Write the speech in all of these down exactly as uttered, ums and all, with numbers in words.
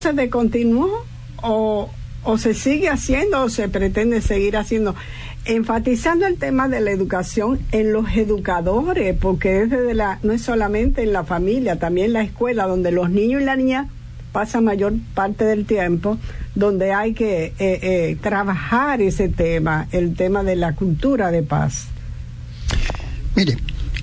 ¿Se descontinuó o, o se sigue haciendo o se pretende seguir haciendo? Enfatizando el tema de la educación en los educadores, porque es desde la, no es solamente en la familia, también en la escuela, donde los niños y las niñas pasan mayor parte del tiempo, donde hay que eh, eh, trabajar ese tema, el tema de la cultura de paz. Mire,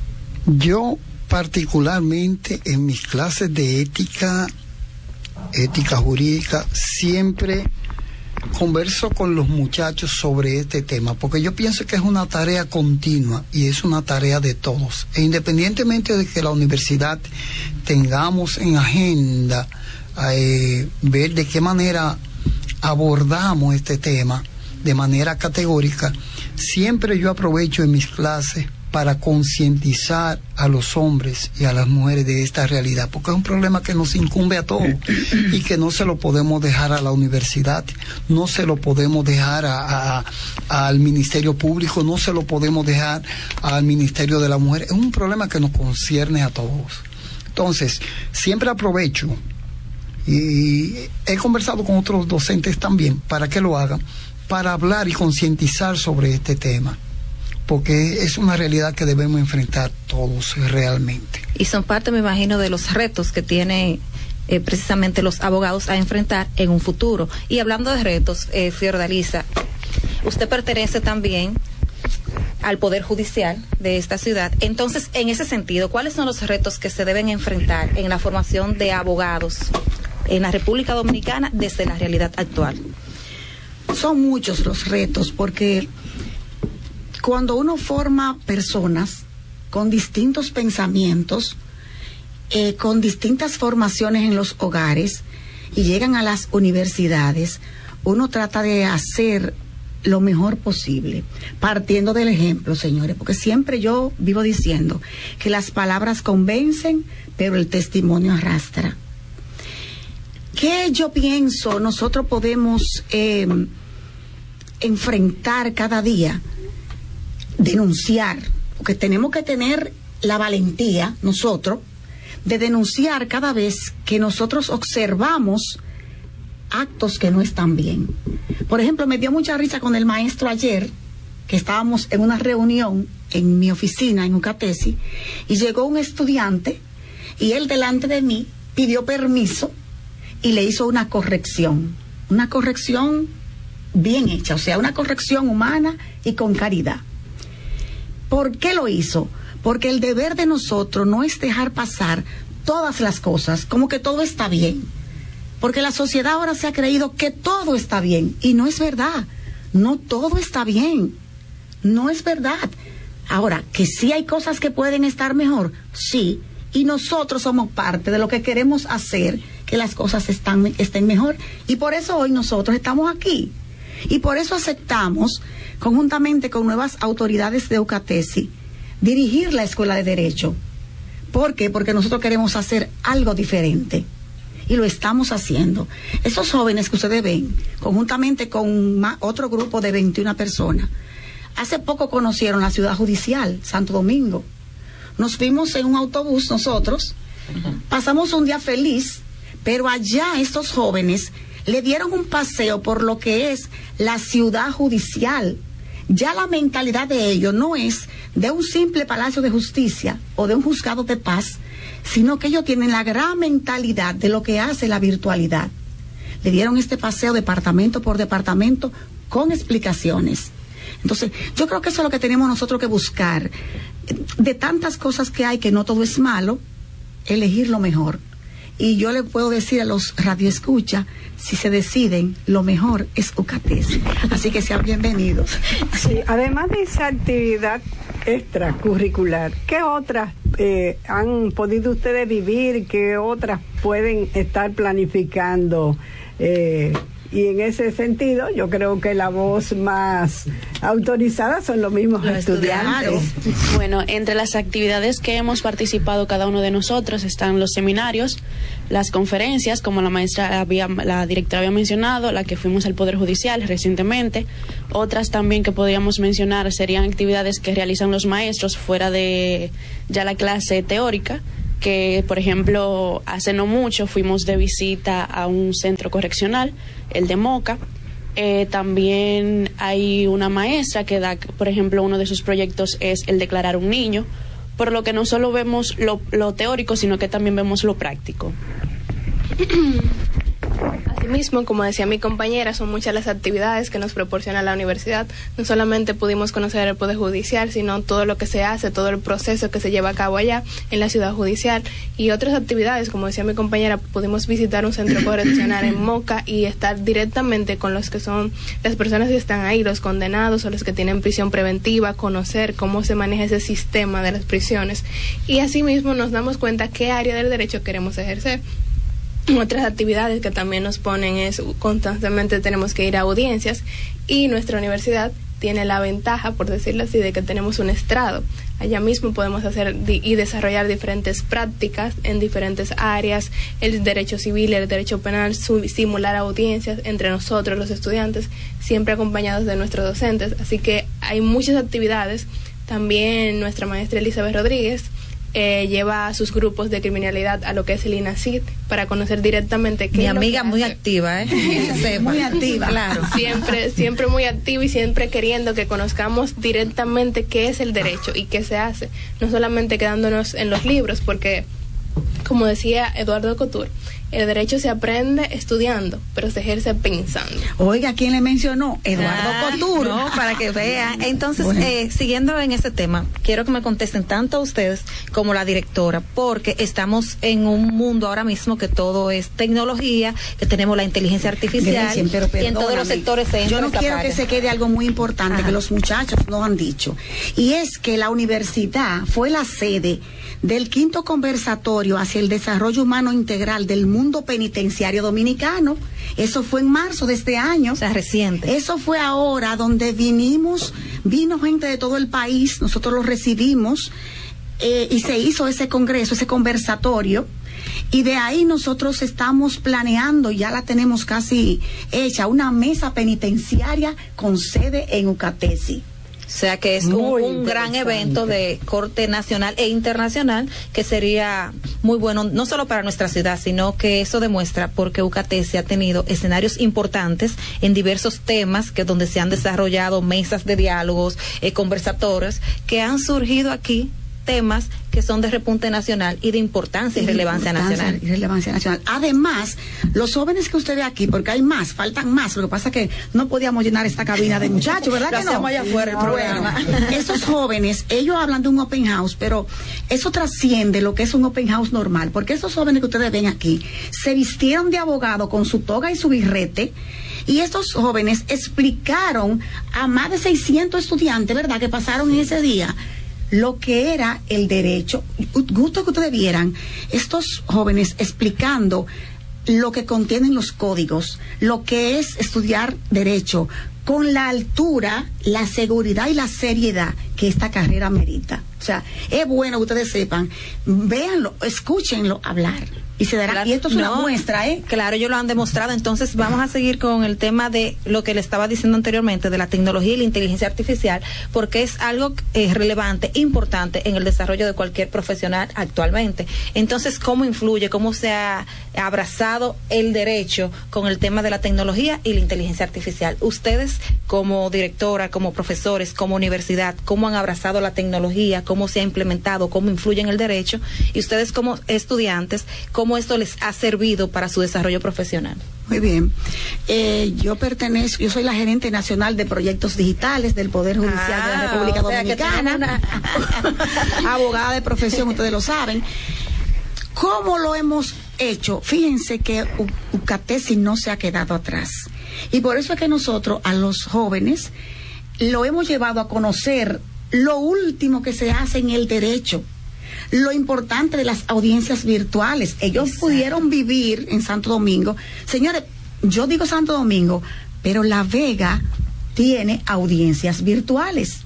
yo particularmente en mis clases de ética, ética jurídica, siempre converso con los muchachos sobre este tema, porque yo pienso que es una tarea continua y es una tarea de todos. E independientemente de que la universidad tengamos en agenda eh, ver de qué manera abordamos este tema de manera categórica, siempre yo aprovecho en mis clases para concientizar a los hombres y a las mujeres de esta realidad, porque es un problema que nos incumbe a todos y que no se lo podemos dejar a la universidad, no se lo podemos dejar a, a, al Ministerio Público, no se lo podemos dejar al Ministerio de la Mujer. Es un problema que nos concierne a todos. Entonces, siempre aprovecho, y he conversado con otros docentes también para que lo hagan, para hablar y concientizar sobre este tema, porque es una realidad que debemos enfrentar todos realmente. Y son parte, me imagino, de los retos que tienen eh, precisamente los abogados a enfrentar en un futuro. Y hablando de retos, eh, Fiordalisa, usted pertenece también al Poder Judicial de esta ciudad. Entonces, en ese sentido, ¿cuáles son los retos que se deben enfrentar en la formación de abogados en la República Dominicana desde la realidad actual? Son muchos los retos, porque cuando uno forma personas con distintos pensamientos, eh, con distintas formaciones en los hogares y llegan a las universidades, uno trata de hacer lo mejor posible, partiendo del ejemplo, señores, porque siempre yo vivo diciendo que las palabras convencen, pero el testimonio arrastra. ¿Qué yo pienso nosotros podemos eh, enfrentar cada día? Denunciar, porque tenemos que tener la valentía nosotros de denunciar cada vez que nosotros observamos actos que no están bien. Por ejemplo, me dio mucha risa con el maestro ayer, que estábamos en una reunión en mi oficina en Ucatesi, y llegó un estudiante y él delante de mí pidió permiso y le hizo una corrección, una corrección bien hecha, o sea, una corrección humana y con caridad. ¿Por qué lo hizo? Porque el deber de nosotros no es dejar pasar todas las cosas, como que todo está bien. Porque la sociedad ahora se ha creído que todo está bien, y no es verdad. No todo está bien. No es verdad. Ahora, que sí hay cosas que pueden estar mejor, sí, y nosotros somos parte de lo que queremos hacer, que las cosas están, estén mejor. Y por eso hoy nosotros estamos aquí. Y por eso aceptamos, conjuntamente con nuevas autoridades de Ucatesi, dirigir la Escuela de Derecho. ¿Por qué? Porque nosotros queremos hacer algo diferente. Y lo estamos haciendo. Esos jóvenes que ustedes ven, conjuntamente con más, otro grupo de veintiuna personas, hace poco conocieron la ciudad judicial, Santo Domingo. Nos fuimos en un autobús nosotros, pasamos un día feliz, pero allá estos jóvenes le dieron un paseo por lo que es la ciudad judicial. Ya la mentalidad de ellos no es de un simple palacio de justicia o de un juzgado de paz, sino que ellos tienen la gran mentalidad de lo que hace la virtualidad. Le dieron este paseo departamento por departamento con explicaciones. Entonces, yo creo que eso es lo que tenemos nosotros que buscar. De tantas cosas que hay, que no todo es malo, elegir lo mejor. Y yo le puedo decir a los radioescuchas, si se deciden, lo mejor es Ucatesi. Así que sean bienvenidos. Sí, además de esa actividad extracurricular, ¿qué otras eh, han podido ustedes vivir? ¿Qué otras pueden estar planificando? Eh, y en ese sentido, yo creo que la voz más autorizada son los mismos los estudiantes. estudiantes. Bueno, entre las actividades que hemos participado cada uno de nosotros están los seminarios, las conferencias, como la maestra había, la directora había mencionado, la que fuimos al Poder Judicial recientemente. Otras también que podríamos mencionar serían actividades que realizan los maestros fuera de ya la clase teórica, que, por ejemplo, hace no mucho fuimos de visita a un centro correccional, el de Moca. Eh, también hay una maestra que da, por ejemplo, uno de sus proyectos es el declarar un niño, por lo que no solo vemos lo, lo teórico, sino que también vemos lo práctico. Asimismo, como decía mi compañera, son muchas las actividades que nos proporciona la universidad. No solamente pudimos conocer el Poder Judicial, sino todo lo que se hace, todo el proceso que se lleva a cabo allá en la ciudad judicial y otras actividades. Como decía mi compañera, pudimos visitar un centro correccional en Moca y estar directamente con los que son las personas que están ahí, los condenados o los que tienen prisión preventiva, conocer cómo se maneja ese sistema de las prisiones. Y asimismo nos damos cuenta qué área del derecho queremos ejercer. Otras actividades que también nos ponen es constantemente tenemos que ir a audiencias y nuestra universidad tiene la ventaja, por decirlo así, de que tenemos un estrado. Allá mismo podemos hacer y desarrollar diferentes prácticas en diferentes áreas, el derecho civil, el derecho penal, simular audiencias entre nosotros los estudiantes, siempre acompañados de nuestros docentes. Así que hay muchas actividades. También nuestra maestra Elizabeth Rodríguez Eh, lleva a sus grupos de criminalidad a lo que es el INACID para conocer directamente qué mi es lo amiga que muy hace. activa, ¿eh? Muy activa. Claro. Siempre, siempre muy activa y siempre queriendo que conozcamos directamente qué es el derecho y qué se hace, no solamente quedándonos en los libros, porque como decía Eduardo Couture, el derecho se aprende estudiando, pero se ejerce pensando. Oiga, ¿quién le mencionó? Eduardo Ah, Couture. No, para que vean. Entonces, Bueno. eh, siguiendo en ese tema, quiero que me contesten tanto a ustedes como la directora, porque estamos en un mundo ahora mismo que todo es tecnología, que tenemos la inteligencia artificial Dicen, pero y en todos los perdóname, sectores se entra yo no esa quiero parte. que se quede algo muy importante. Ajá. Que los muchachos nos han dicho, y es que la universidad fue la sede del quinto conversatorio hacia el desarrollo humano integral del mundo penitenciario dominicano. Eso fue en marzo de este año. O sea, reciente. Eso fue ahora donde vinimos, vino gente de todo el país, nosotros los recibimos eh, y se hizo ese congreso, ese conversatorio. Y de ahí nosotros estamos planeando, ya la tenemos casi hecha, una mesa penitenciaria con sede en Ucatesi. O sea que es un, un gran evento de corte nacional e internacional que sería muy bueno, no solo para nuestra ciudad, sino que eso demuestra porque Ucatesi ha tenido escenarios importantes en diversos temas que donde se han desarrollado mesas de diálogos, eh, conversatorios que han surgido aquí temas que son de repunte nacional y de importancia y, y relevancia importancia nacional. Y relevancia nacional. Además, los jóvenes que usted ve aquí, porque hay más, faltan más, lo que pasa es que no podíamos llenar esta cabina de muchachos, ¿verdad que no? Allá afuera el programa. Bueno, esos jóvenes, ellos hablan de un open house, pero eso trasciende lo que es un open house normal, porque esos jóvenes que ustedes ven aquí se vistieron de abogado con su toga y su birrete. Y estos jóvenes explicaron a más de seiscientos estudiantes, ¿verdad?, que pasaron en ese día, lo que era el derecho. Gusto que ustedes vieran estos jóvenes explicando lo que contienen los códigos, lo que es estudiar derecho, con la altura, la seguridad y la seriedad que esta carrera merita. O sea, es bueno que ustedes sepan, véanlo, escúchenlo hablar. Y se dará, claro, y esto es una no, muestra, ¿eh? Claro, ellos lo han demostrado. Entonces vamos a seguir con el tema de lo que le estaba diciendo anteriormente, de la tecnología y la inteligencia artificial, porque es algo eh, relevante, importante en el desarrollo de cualquier profesional actualmente. Entonces, ¿cómo influye, cómo se ha abrazado el derecho con el tema de la tecnología y la inteligencia artificial? Ustedes, como directora, como profesores, como universidad, ¿cómo han abrazado la tecnología? ¿Cómo se ha implementado? ¿Cómo influye en el derecho? Y ustedes, como estudiantes, ¿cómo esto les ha servido para su desarrollo profesional? Muy bien. Eh, yo pertenezco, yo soy la gerente nacional de proyectos digitales del Poder Judicial ah, de la República o sea Dominicana. Una... Abogada de profesión, ustedes lo saben. ¿Cómo lo hemos hecho? Fíjense que Ucatesi no se ha quedado atrás. Y por eso es que nosotros, a los jóvenes, lo hemos llevado a conocer lo último que se hace en el derecho. Lo importante de las audiencias virtuales. Ellos Exacto. pudieron vivir en Santo Domingo. Señores, yo digo Santo Domingo, pero La Vega tiene audiencias virtuales.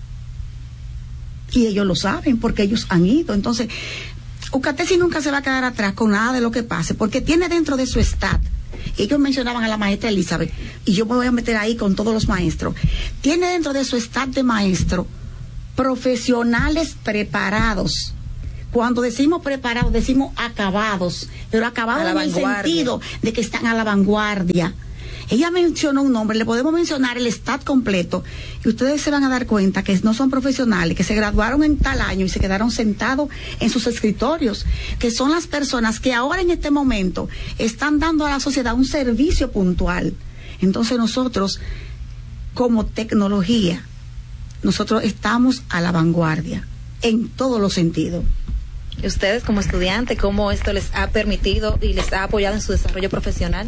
Y ellos lo saben porque ellos han ido. Entonces, Ucatesi nunca se va a quedar atrás con nada de lo que pase, porque tiene dentro de su stat. Ellos mencionaban a la maestra Elizabeth, y yo me voy a meter ahí con todos los maestros. Tiene dentro de su stat de maestro profesionales preparados Cuando decimos preparados, decimos acabados, pero acabados en el sentido de que están a la vanguardia. Ella mencionó un nombre, le podemos mencionar el stat completo, y ustedes se van a dar cuenta que no son profesionales, que se graduaron en tal año y se quedaron sentados en sus escritorios, que son las personas que ahora en este momento están dando a la sociedad un servicio puntual. Entonces nosotros, como tecnología, nosotros estamos a la vanguardia en todos los sentidos. ¿Y ustedes como estudiantes, cómo esto les ha permitido y les ha apoyado en su desarrollo profesional?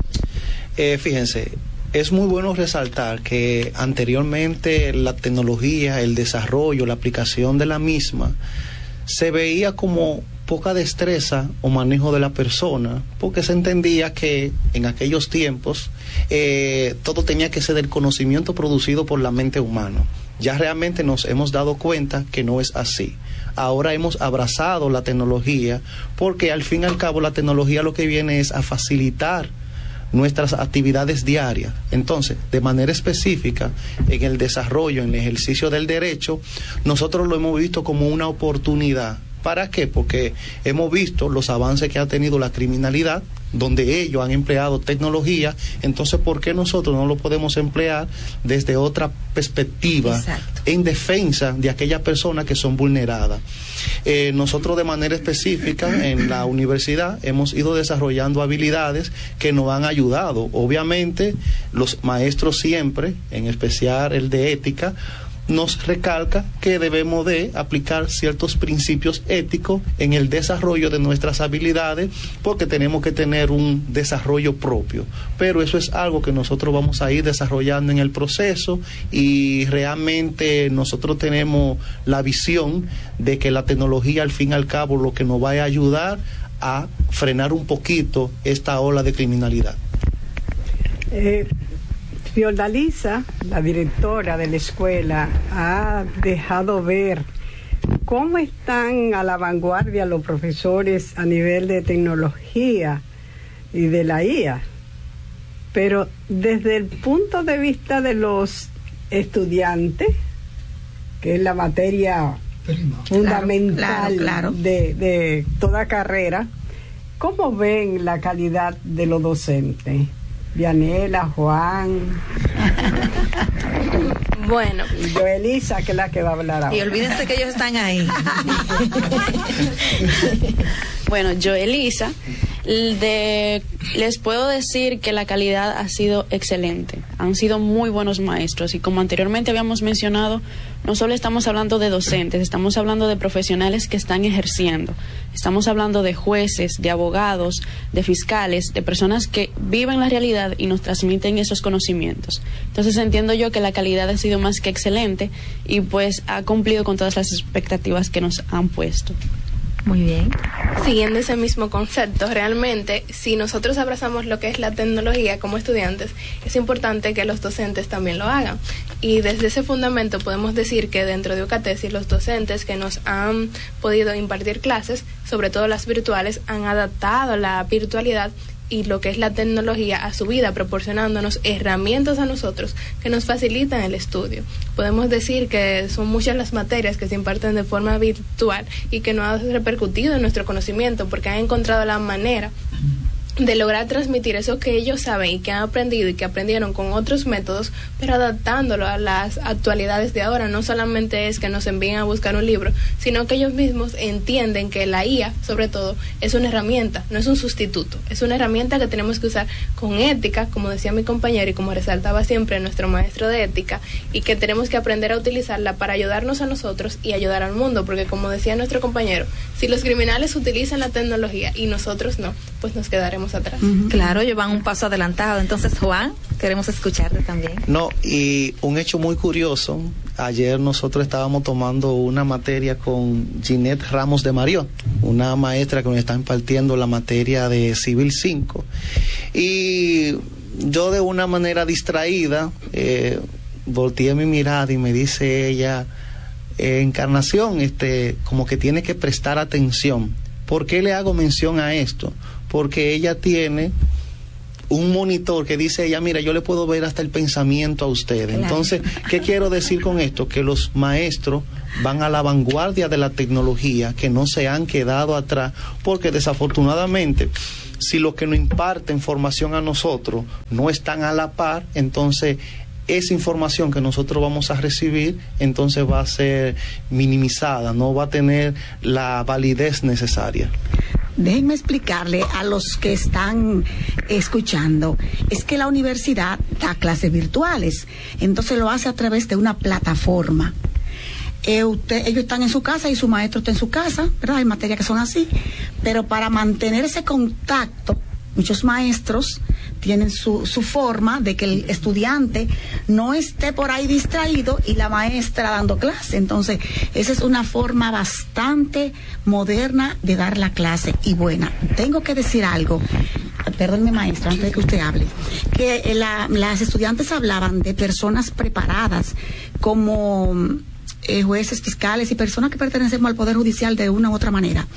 Eh, fíjense, es muy bueno resaltar que anteriormente la tecnología, el desarrollo, la aplicación de la misma, se veía como poca destreza o manejo de la persona, porque se entendía que en aquellos tiempos eh, todo tenía que ser del conocimiento producido por la mente humana. Ya realmente nos hemos dado cuenta que no es así. Ahora hemos abrazado la tecnología, porque al fin y al cabo la tecnología lo que viene es a facilitar nuestras actividades diarias. Entonces, de manera específica, en el desarrollo, en el ejercicio del derecho, nosotros lo hemos visto como una oportunidad. ¿Para qué? Porque hemos visto los avances que ha tenido la criminalidad, donde ellos han empleado tecnología. Entonces, ¿por qué nosotros no lo podemos emplear desde otra perspectiva? Exacto. En defensa de aquellas personas que son vulneradas? Eh, nosotros de manera específica en la universidad hemos ido desarrollando habilidades que nos han ayudado. Obviamente, los maestros siempre, en especial el de ética, nos recalca que debemos de aplicar ciertos principios éticos en el desarrollo de nuestras habilidades, porque tenemos que tener un desarrollo propio. Pero eso es algo que nosotros vamos a ir desarrollando en el proceso, y realmente nosotros tenemos la visión de que la tecnología al fin y al cabo lo que nos va a ayudar a frenar un poquito esta ola de criminalidad. Eh, Fiordalisa, la directora de la escuela, ha dejado ver cómo están a la vanguardia los profesores a nivel de tecnología y de la I A. Pero desde el punto de vista de los estudiantes, que es la materia fundamental claro, claro, claro. De, de toda carrera, ¿cómo ven la calidad de los docentes? Dianela, Juan. Bueno. Y yo, Elisa, que es la que va a hablar ahora. Y olvídense que ellos están ahí. Bueno, yo, Elisa, de, les puedo decir que la calidad ha sido excelente. Han sido muy buenos maestros, y como anteriormente habíamos mencionado, no solo estamos hablando de docentes, estamos hablando de profesionales que están ejerciendo. Estamos hablando de jueces, de abogados, de fiscales, de personas que viven la realidad y nos transmiten esos conocimientos. Entonces entiendo yo que la calidad ha sido más que excelente, y pues ha cumplido con todas las expectativas que nos han puesto. Muy bien. Siguiendo ese mismo concepto, realmente, si nosotros abrazamos lo que es la tecnología como estudiantes, es importante que los docentes también lo hagan. Y desde ese fundamento podemos decir que dentro de Ucatesis, los docentes que nos han podido impartir clases, sobre todo las virtuales, han adaptado la virtualidad y lo que es la tecnología a su vida, proporcionándonos herramientas a nosotros que nos facilitan el estudio. Podemos decir que son muchas las materias que se imparten de forma virtual y que no han repercutido en nuestro conocimiento, porque han encontrado la manera de lograr transmitir eso que ellos saben y que han aprendido y que aprendieron con otros métodos, pero adaptándolo a las actualidades de ahora. No solamente es que nos envíen a buscar un libro, sino que ellos mismos entienden que la I A, sobre todo, es una herramienta, no es un sustituto, es una herramienta que tenemos que usar con ética, como decía mi compañero y como resaltaba siempre nuestro maestro de ética, y que tenemos que aprender a utilizarla para ayudarnos a nosotros y ayudar al mundo, porque como decía nuestro compañero, si los criminales utilizan la tecnología y nosotros no, pues nos quedaremos atrás. Uh-huh. Claro, ellos van un paso adelantado. Entonces, Juan, queremos escucharte también. No, y un hecho muy curioso, ayer nosotros estábamos tomando una materia con Ginette Ramos de Mariot, una maestra que nos está impartiendo la materia de Civil cinco, y yo de una manera distraída eh, volteé mi mirada y me dice ella, eh, Encarnación, este, como que tiene que prestar atención. ¿Por qué le hago mención a esto? Porque ella tiene un monitor que dice ella, mira, yo le puedo ver hasta el pensamiento a ustedes. Claro. Entonces, ¿qué quiero decir con esto? Que los maestros van a la vanguardia de la tecnología, que no se han quedado atrás, porque desafortunadamente, si los que nos imparten formación a nosotros no están a la par, entonces esa información que nosotros vamos a recibir, entonces va a ser minimizada, no va a tener la validez necesaria. Déjenme explicarle a los que están escuchando, es que la universidad da clases virtuales, entonces lo hace a través de una plataforma. Eh, usted, ellos están en su casa y su maestro está en su casa, ¿verdad? Hay materias que son así, pero para mantener ese contacto, muchos maestros tienen su, su forma de que el estudiante no esté por ahí distraído y la maestra dando clase. Entonces, esa es una forma bastante moderna de dar la clase y buena. Tengo que decir algo, perdónme maestra, antes de que usted hable, que la, las estudiantes hablaban de personas preparadas como eh, jueces, fiscales y personas que pertenecemos al Poder Judicial de una u otra manera.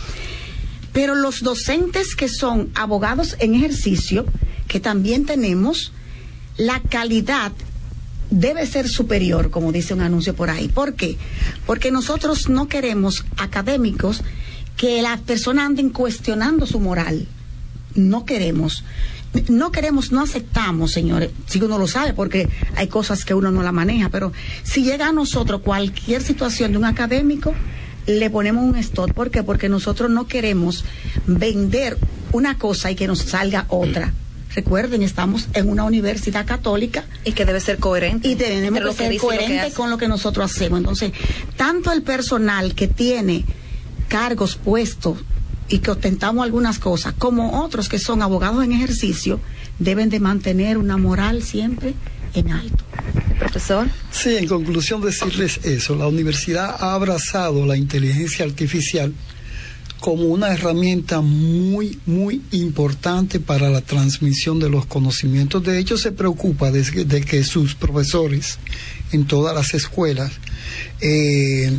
Pero los docentes que son abogados en ejercicio, que también tenemos, la calidad debe ser superior, como dice un anuncio por ahí. ¿Por qué? Porque nosotros no queremos académicos que las personas anden cuestionando su moral. No queremos. No queremos, no aceptamos, señores, si uno lo sabe, porque hay cosas que uno no la maneja, pero si llega a nosotros cualquier situación de un académico, le ponemos un stop. ¿Por qué? Porque nosotros no queremos vender una cosa y que nos salga otra. Recuerden, estamos en una universidad católica. Y que debe ser coherente. Y tenemos que ser coherentes con lo que nosotros hacemos. Entonces, tanto el personal que tiene cargos puestos y que ostentamos algunas cosas, como otros que son abogados en ejercicio, deben de mantener una moral siempre en alto. Profesor. Sí, en conclusión decirles eso, la universidad ha abrazado la inteligencia artificial como una herramienta muy, muy importante para la transmisión de los conocimientos. De hecho, se preocupa de, de que sus profesores en todas las escuelas eh,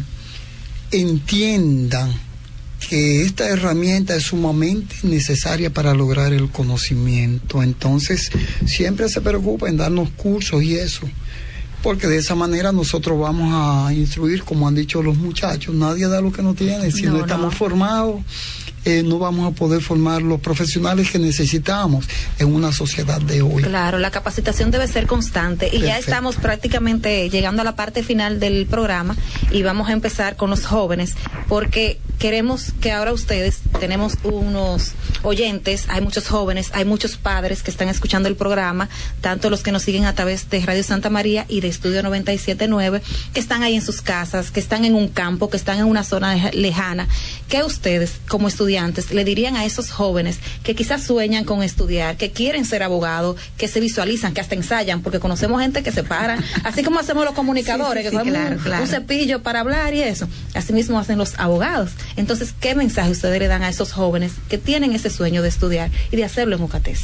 entiendan que esta herramienta es sumamente necesaria para lograr el conocimiento. Entonces, siempre se preocupa en darnos cursos y eso, porque de esa manera nosotros vamos a instruir, como han dicho los muchachos, nadie da lo que no tiene. Si no, no estamos no. formados, eh, no vamos a poder formar los profesionales que necesitamos en una sociedad de hoy. Claro, la capacitación debe ser constante y Perfecto. Ya estamos prácticamente llegando a la parte final del programa y vamos a empezar con los jóvenes, porque queremos que ahora ustedes, tenemos unos oyentes, hay muchos jóvenes, hay muchos padres que están escuchando el programa, tanto los que nos siguen a través de Radio Santa María y de Estudio noventa y siete punto nueve, que están ahí en sus casas, que están en un campo, que están en una zona lejana. ¿Qué ustedes, como estudiantes, le dirían a esos jóvenes que quizás sueñan con estudiar, que quieren ser abogados, que se visualizan, que hasta ensayan, porque conocemos gente que se paran, así como hacemos los comunicadores, sí, sí, sí, que cogemos claro, un, claro. un cepillo para hablar y eso, así mismo hacen los abogados. Entonces, ¿qué mensaje ustedes le dan a esos jóvenes que tienen ese sueño de estudiar y de hacerlo en UCATES?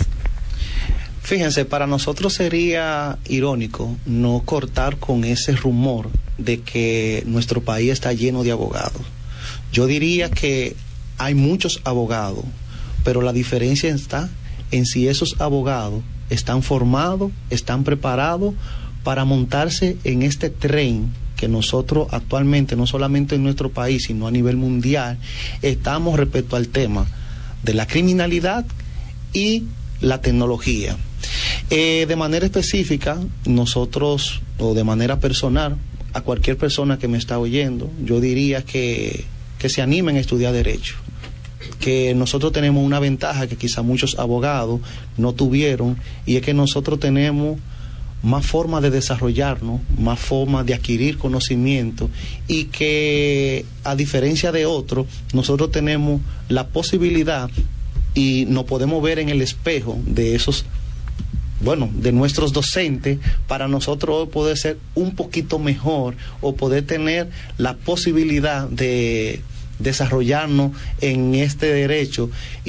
Fíjense, para nosotros sería irónico no cortar con ese rumor de que nuestro país está lleno de abogados. Yo diría que hay muchos abogados, pero la diferencia está en si esos abogados están formados, están preparados para montarse en este tren que nosotros actualmente, no solamente en nuestro país, sino a nivel mundial, estamos respecto al tema de la criminalidad y la tecnología. Eh, de manera específica, nosotros, o de manera personal, a cualquier persona que me está oyendo, yo diría que, que se animen a estudiar Derecho. Que nosotros tenemos una ventaja que quizá muchos abogados no tuvieron, y es que nosotros tenemos más formas de desarrollarnos, más formas de adquirir conocimiento, y que a diferencia de otros, nosotros tenemos la posibilidad y nos podemos ver en el espejo de esos, bueno, de nuestros docentes, para nosotros poder ser un poquito mejor o poder tener la posibilidad de desarrollarnos en este derecho.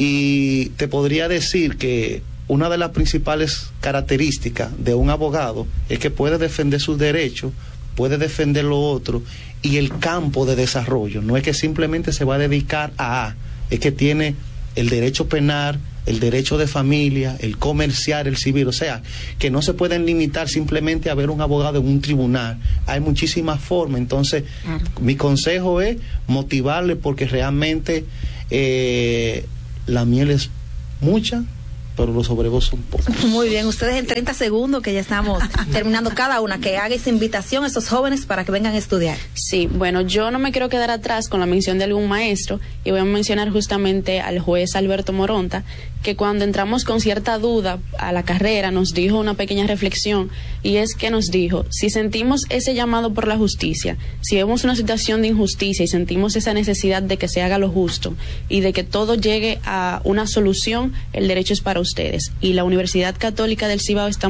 Y te podría decir que una de las principales características de un abogado es que puede defender sus derechos, puede defender lo otro, y el campo de desarrollo no es que simplemente se va a dedicar a A, es que tiene el derecho penal, el derecho de familia, el comercial, el civil, o sea, que no se pueden limitar simplemente a ver un abogado en un tribunal. Hay muchísimas formas. Entonces, claro, mi consejo es motivarle, porque realmente eh, la miel es mucha, pero los obreros son pocos. Muy bien, ustedes en treinta segundos, que ya estamos terminando cada una, que haga esa invitación a esos jóvenes para que vengan a estudiar. Sí, bueno, yo no me quiero quedar atrás con la mención de algún maestro, y voy a mencionar justamente al juez Alberto Moronta, que cuando entramos con cierta duda a la carrera nos dijo una pequeña reflexión, y es que nos dijo: si sentimos ese llamado por la justicia, si vemos una situación de injusticia y sentimos esa necesidad de que se haga lo justo y de que todo llegue a una solución, el derecho es para ustedes. Y la Universidad Católica del Cibao está